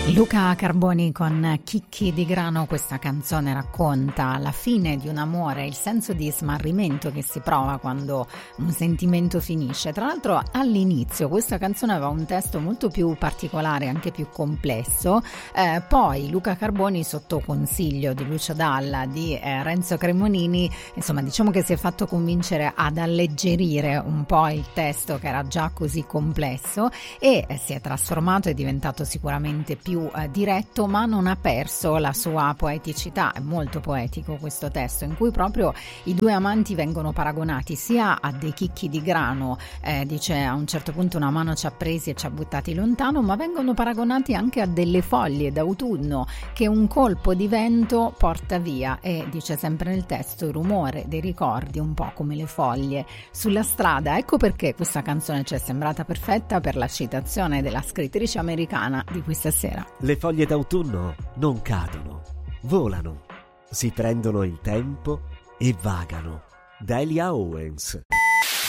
Luca Carboni con Chicchi di grano. Questa canzone racconta la fine di un amore, il senso di smarrimento che si prova quando un sentimento finisce. Tra l'altro all'inizio questa canzone aveva un testo molto più particolare, anche più complesso, poi Luca Carboni, sotto consiglio di Lucio Dalla, di Renzo Cremonini, insomma diciamo che si è fatto convincere ad alleggerire un po' il testo che era già così complesso e si è trasformato, è diventato sicuramente più diretto, ma non ha perso la sua poeticità. È molto poetico questo testo, in cui proprio i due amanti vengono paragonati sia a dei chicchi di grano, dice a un certo punto una mano ci ha presi e ci ha buttati lontano, ma vengono paragonati anche a delle foglie d'autunno che un colpo di vento porta via, e dice sempre nel testo il rumore dei ricordi, un po' come le foglie sulla strada. Ecco perché questa canzone ci è sembrata perfetta per la citazione della scrittrice americana di questa sera. Le foglie d'autunno non cadono, volano, si prendono il tempo e vagano. Delia Owens.